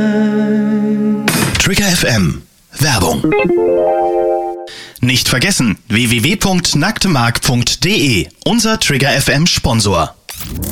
Trigger FM Werbung. Nicht vergessen, www.nacktmark.de, unser Trigger FM Sponsor.